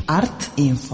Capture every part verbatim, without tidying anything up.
Art Info.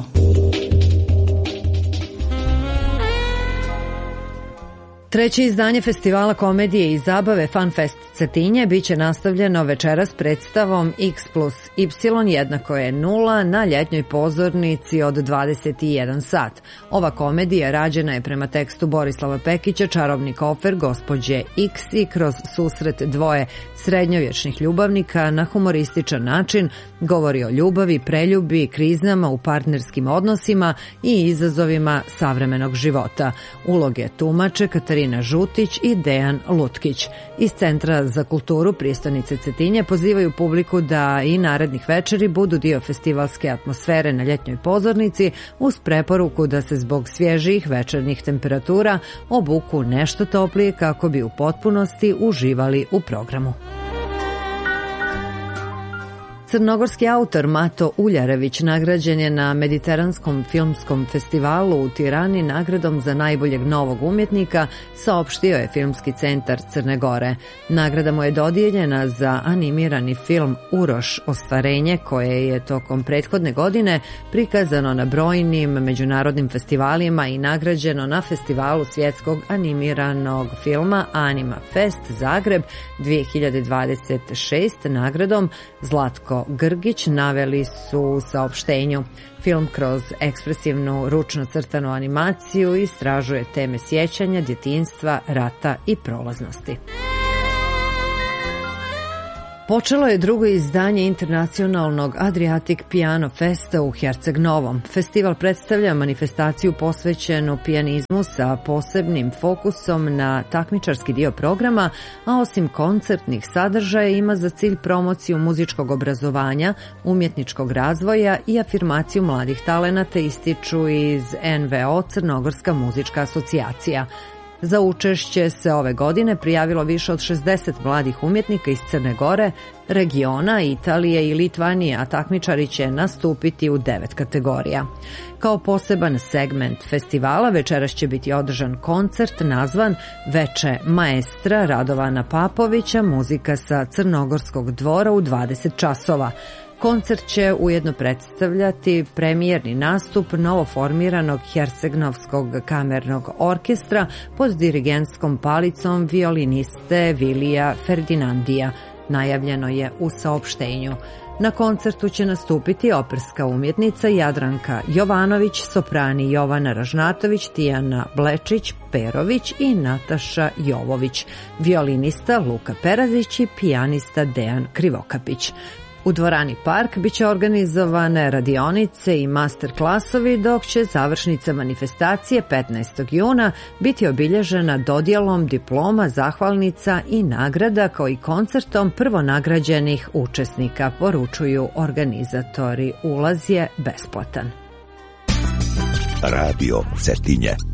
Treće izdanje Festivala komedije i zabave FunFest Cetinje biće nastavljeno večeras predstavom X plus Y jednako je nula na ljetnoj pozornici od dvadeset jedan sat. Ova komedija rađena je prema tekstu Borislava Pekića, Čarobni kofer gospođe X i kroz susret dvoje srednjovječnih ljubavnika na humorističan način govori o ljubavi, preljubi, kriznama u partnerskim odnosima i izazovima savremenog života. Uloge tumače Katarina Žutić i Dejan Lutkić. Iz Centra za kulturu prijestonice Cetinje pozivaju publiku da i narednih večeri budu dio festivalske atmosfere na ljetnjoj pozornici uz preporuku da se zbog svježih večernjih temperatura obuku nešto toplije kako bi u potpunosti uživali u programu. Crnogorski autor Mato Uljarević nagrađen je na Mediteranskom filmskom festivalu u Tirani nagradom za najboljeg novog umjetnika, saopštio je Filmski centar Crne Gore. Nagrada mu je dodijeljena za animirani film Uroš ostvarenje, koje je tokom prethodne godine prikazano na brojnim međunarodnim festivalima i nagrađeno na Festivalu svjetskog animiranog filma Anima Fest Zagreb dvije hiljade dvadeset šeste nagradom Zlatko Grgić, naveli su u saopštenju. Film kroz ekspresivnu ručno crtanu animaciju istražuje teme sjećanja, djetinjstva, rata i prolaznosti. Počelo je drugo izdanje internacionalnog Adriatic Piano Festa u Herceg Novom. Festival predstavlja manifestaciju posvećenu pijanizmu sa posebnim fokusom na takmičarski dio programa, a osim koncertnih sadržaja ima za cilj promociju muzičkog obrazovanja, umjetničkog razvoja i afirmaciju mladih talenata, ističu iz N V O Crnogorska muzička asocijacija. Za učešće se ove godine prijavilo više od šezdeset mladih umjetnika iz Crne Gore, regiona, Italije i Litvanije, a takmičari će nastupiti u devet kategorija. Kao poseban segment festivala večeras će biti održan koncert nazvan Veče maestra Radovana Papovića, muzika sa Crnogorskog dvora u dvadeset časova. Koncert će ujedno predstavljati premijerni nastup novoformiranog Hercegnovskog kamernog orkestra pod dirigentskom palicom violiniste Vilija Ferdinandija, najavljeno je u saopštenju. Na koncertu će nastupiti operska umjetnica Jadranka Jovanović, soprani Jovana Ražnatović, Tijana Blečić-Perović i Nataša Jovović, violinista Luka Perazić i pijanista Dejan Krivokapić. U dvorani Park biće organizovane radionice i master klasovi, dok će završnica manifestacije petnaestog juna biti obilježena dodjelom diploma, zahvalnica i nagrada, kao i koncertom prvonagrađenih učesnika, poručuju organizatori. Ulaz je besplatan. Radio Cetinje.